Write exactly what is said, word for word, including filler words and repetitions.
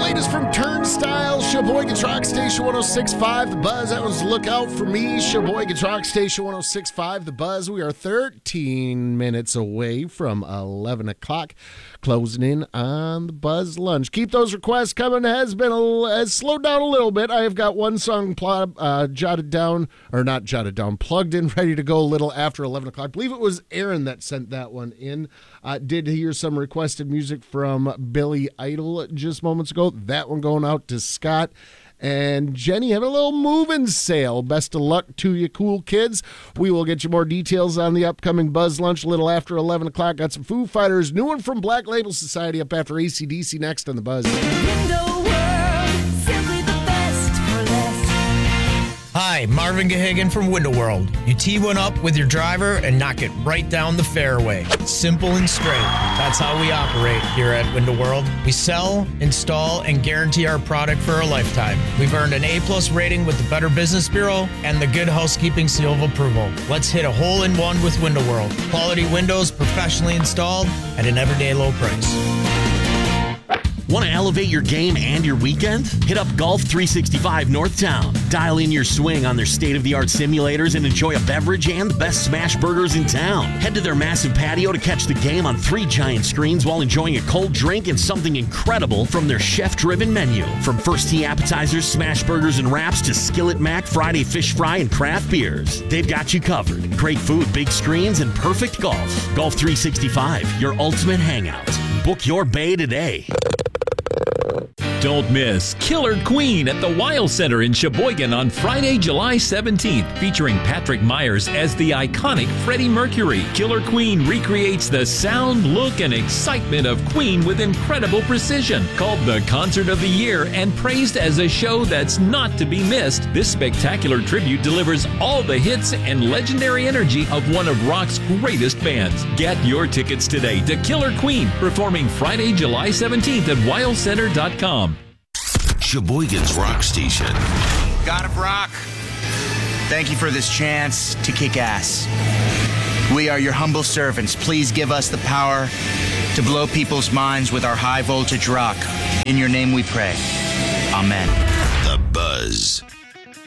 latest from Turnstile, Sheboygan Rock Station one oh six point five, The Buzz. That was Look Out For Me, Sheboygan Rock Station one oh six point five, The Buzz. We are thirteen minutes away from eleven o'clock, closing in on the Buzz Lunch. Keep those requests coming. Has been a, has slowed down a little bit. I have got one song plot, uh, jotted down, or not jotted down, plugged in, ready to go a little after eleven o'clock. I believe it was Aaron that sent that one in. Uh, did hear some requested music from Billy Idol just moments ago. That one going out to Scott. And Jenny having a little moving sale. Best of luck to you, cool kids. We will get you more details on the upcoming Buzz Lunch a little after eleven o'clock. Got some Foo Fighters, new one from Black Label Society up after A C D C next on the Buzz. Hi, Marvin Gahagan from Window World. You tee one up with your driver and knock it right down the fairway. Simple and straight. That's how we operate here at Window World. We sell, install, and guarantee our product for a lifetime. We've earned an A-plus rating with the Better Business Bureau and the Good Housekeeping seal of approval. Let's hit a hole in one with Window World. Quality windows professionally installed at an everyday low price. Want to elevate your game and your weekend? Hit up Golf three sixty-five Northtown. Dial in your swing on their state-of-the-art simulators and enjoy a beverage and the best smash burgers in town. Head to their massive patio to catch the game on three giant screens while enjoying a cold drink and something incredible from their chef-driven menu. From first tee appetizers, smash burgers and wraps to Skillet Mac, Friday fish fry, and craft beers. They've got you covered. Great food, big screens, and perfect golf. Golf three sixty-five, your ultimate hangout. Book your bay today. Don't miss Killer Queen at the Weil Center in Sheboygan on Friday, July seventeenth, featuring Patrick Myers as the iconic Freddie Mercury. Killer Queen recreates the sound, look, and excitement of Queen with incredible precision. Called the Concert of the Year and praised as a show that's not to be missed, this spectacular tribute delivers all the hits and legendary energy of one of rock's greatest bands. Get your tickets today to Killer Queen, performing Friday, July seventeenth at weil center dot com. Sheboygan's Rock Station. God of Rock, thank you for this chance to kick ass. We are your humble servants. Please give us the power to blow people's minds with our high voltage rock. In your name we pray. Amen. The Buzz.